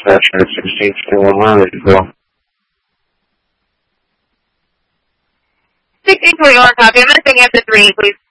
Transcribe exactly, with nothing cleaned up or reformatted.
dispatcher at sixteen twenty-one Riley, go. sixteen twenty-one, copy. I'm going to take after three, please.